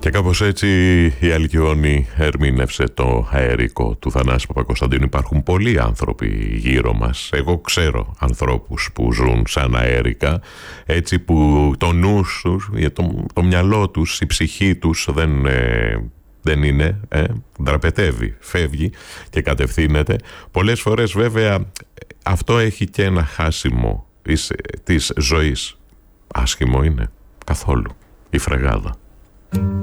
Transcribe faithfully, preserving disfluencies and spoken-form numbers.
Και κάπως έτσι η Αλκιόνη ερμήνευσε το αερικό του Θανάση Παπακοσταντίνου. Υπάρχουν πολλοί άνθρωποι γύρω μας. Εγώ ξέρω ανθρώπους που ζουν σαν αέρικα, έτσι που το νους τους, το, το μυαλό τους, η ψυχή τους δεν, ε, δεν είναι, ε, δραπετεύει, φεύγει και κατευθύνεται. Πολλές φορές βέβαια αυτό έχει και ένα χάσιμο της, της ζωής. Άσχημο είναι καθόλου η φρεγάδα.